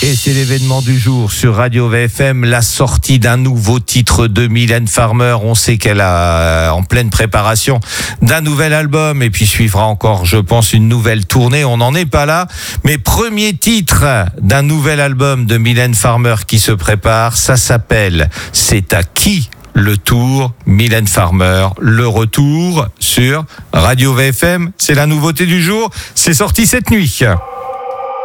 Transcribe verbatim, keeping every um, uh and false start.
Et c'est l'événement du jour sur Radio V F M, la sortie d'un nouveau titre de Mylène Farmer. On sait qu'elle a en pleine préparation d'un nouvel album et puis suivra encore, je pense, une nouvelle tournée. On n'en est pas là, mais premier titre d'un nouvel album de Mylène Farmer qui se prépare, ça s'appelle « C'est à qui ?» Le tour, Mylène Farmer, le retour sur Radio V F M. C'est la nouveauté du jour, c'est sorti cette nuit.